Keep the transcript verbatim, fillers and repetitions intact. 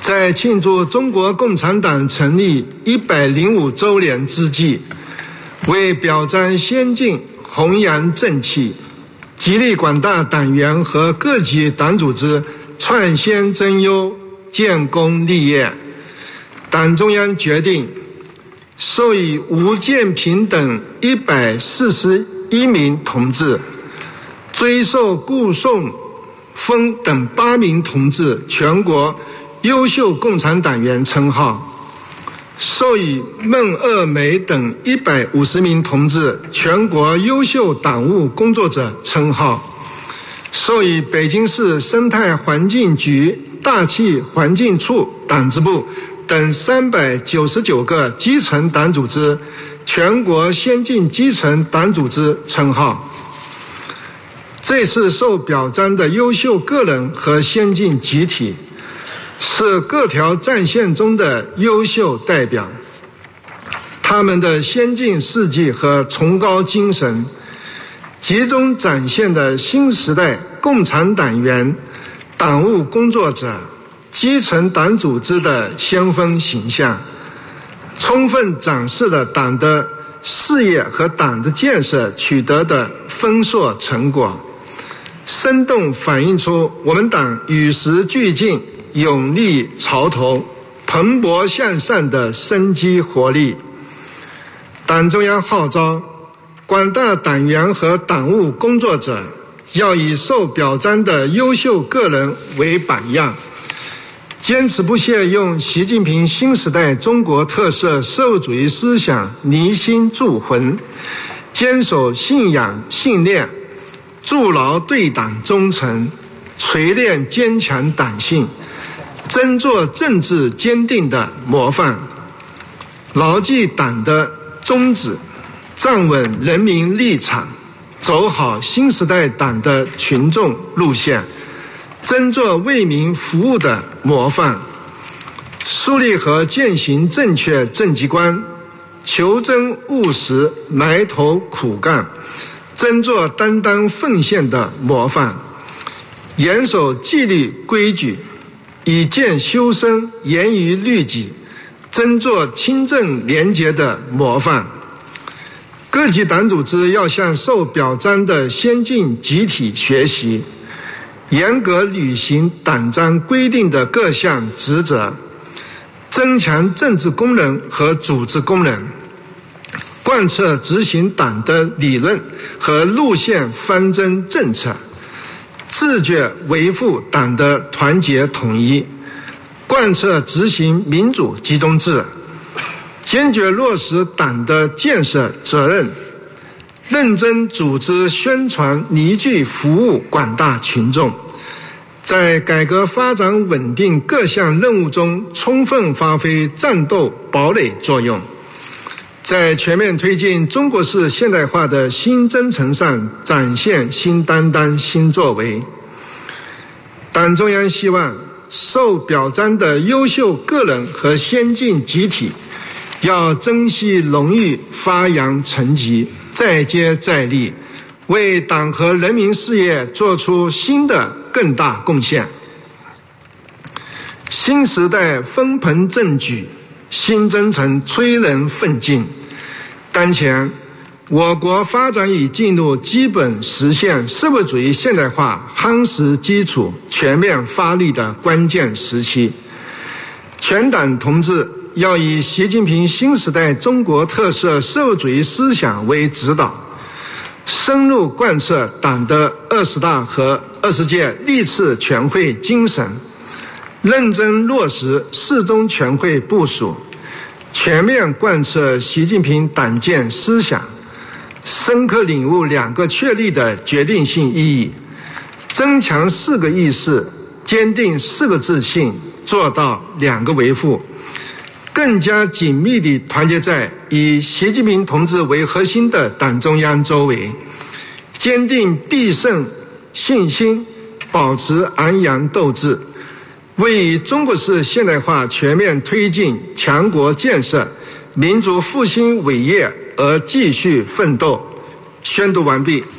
在庆祝中国共产党成立一百零五周年之际，为表彰先进、弘扬正气，激励广大党员和各级党组织创新增优、建功立业，党中央决定授予吴建平等一百四十一名同志，追授顾颂峰等八名同志全国优秀共产党员称号，授予孟鄂梅等一百五十名同志全国优秀党务工作者称号，授予北京市生态环境局大气环境处党支部等三百九十九个基层党组织全国先进基层党组织称号。这次受表彰的优秀个人和先进集体是各条战线中的优秀代表，他们的先进事迹和崇高精神，集中展现了新时代共产党员、党务工作者、基层党组织的先锋形象，充分展示了党的事业和党的建设取得的丰硕成果，生动反映出我们党与时俱进、勇立潮头、蓬勃向上的生机活力。党中央号召广大党员和党务工作者要以受表彰的优秀个人为榜样，坚持不懈用习近平新时代中国特色社会主义思想凝心铸魂，坚守信仰信念，筑牢对党忠诚，锤炼坚强党性，争做政治坚定的模范，牢记党的宗旨，站稳人民立场，走好新时代党的群众路线，争做为民服务的模范，树立和践行正确政绩观，求真务实，埋头苦干，争做担当奉献的模范，严守纪律规矩，以谏修身，严于律己，争做清正廉洁的模范。各级党组织要向受表彰的先进集体学习，严格履行党章规定的各项职责，增强政治功能和组织功能，贯彻执行党的理论和路线方针政策，自觉维护党的团结统一，贯彻执行民主集中制，坚决落实党的建设责任，认真组织宣传凝聚服务广大群众，在改革发展稳定各项任务中充分发挥战斗堡垒作用，在全面推进中国式现代化的新征程上展现新担当、新作为。党中央希望受表彰的优秀个人和先进集体要珍惜荣誉，发扬成绩，再接再厉，为党和人民事业做出新的更大贡献。新时代风鹏正举，新征程催人奋进。当前我国发展已进入基本实现社会主义现代化夯实基础、全面发力的关键时期，全党同志要以习近平新时代中国特色社会主义思想为指导，深入贯彻党的二十大和二十届历次全会精神，认真落实四中全会部署，全面贯彻习近平党建思想，深刻领悟两个确立的决定性意义，增强四个意识，坚定四个自信，做到两个维护，更加紧密地团结在以习近平同志为核心的党中央周围，坚定必胜信心，保持昂扬斗志，为以中国式现代化全面推进强国建设、民族复兴伟业而继续奋斗。宣读完毕。